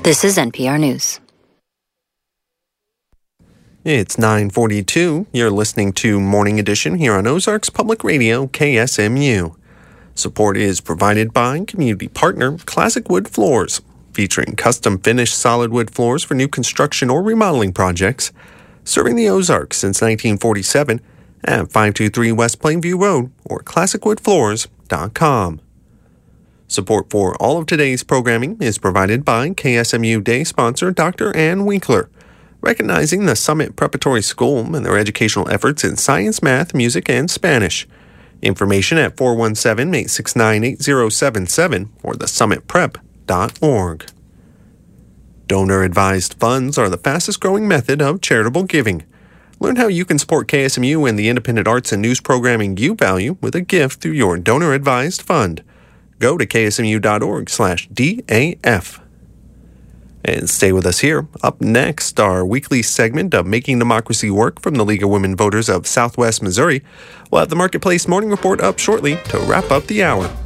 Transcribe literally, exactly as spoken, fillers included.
This is N P R News. It's nine forty-two. You're listening to Morning Edition here on Ozarks Public Radio, K S M U. Support is provided by community partner Classic Wood Floors, featuring custom finished solid wood floors for new construction or remodeling projects, serving the Ozarks since nineteen forty-seven at five two three West Plainview Road or classic wood floors dot com. Support for all of today's programming is provided by K S M U Day sponsor Doctor Ann Winkler, recognizing the Summit Preparatory School and their educational efforts in science, math, music, and Spanish. Information at four one seven, eight six nine, eight zero seven seven or the summit prep dot org. Donor-advised funds are the fastest-growing method of charitable giving. Learn how you can support K S M U and the independent arts and news programming you value with a gift through your donor-advised fund. Go to ksmu.org slash DAF. And stay with us here. Up next, our weekly segment of Making Democracy Work from the League of Women Voters of Southwest Missouri. We'll have the Marketplace Morning Report up shortly to wrap up the hour.